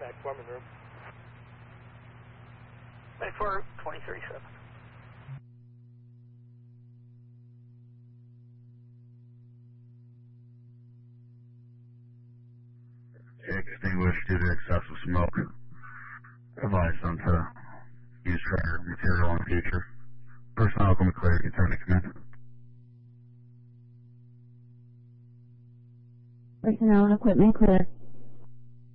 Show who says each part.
Speaker 1: contact Foreman room.
Speaker 2: 24-2037.
Speaker 3: Extinguished due to excessive smoke. Advise them to use drier material in the future. Personnel can be cleared. Return to command.
Speaker 4: Personnel and equipment clear.